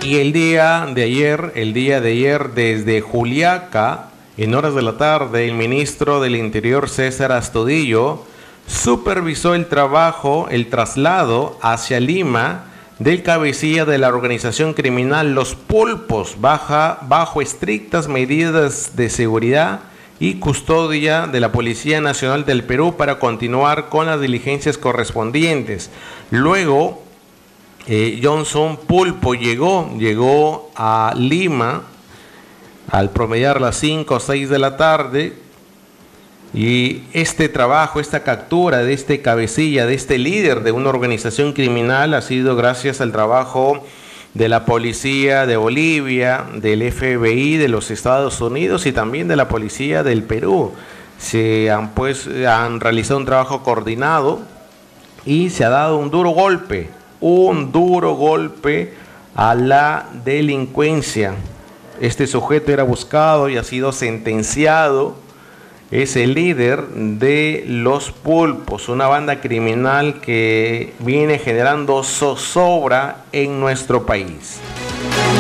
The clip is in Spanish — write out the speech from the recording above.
Y el día de ayer, desde Juliaca, en horas de la tarde, el ministro del Interior, César Astudillo, supervisó el traslado hacia Lima del cabecilla de la organización criminal Los Pulpos, bajo estrictas medidas de seguridad y custodia de la Policía Nacional del Perú para continuar con las diligencias correspondientes. Luego, Johnson Pulpo llegó a Lima al promediar las 5 o 6 de la tarde, y este trabajo, esta captura de este cabecilla, de este líder de una organización criminal, ha sido gracias al trabajo de la policía de Bolivia, del FBI de los Estados Unidos y también de la policía del Perú. Han realizado un trabajo coordinado y se ha dado un duro golpe a la delincuencia. Este sujeto era buscado y ha sido sentenciado. Es el líder de Los Pulpos, una banda criminal que viene generando zozobra en nuestro país.